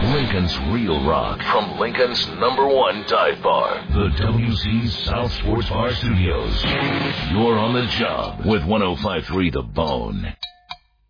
Lincoln's Real Rock from Lincoln's #1 dive bar, the WC South Sports Bar Studios. You're on the job with 105.3 The Bone.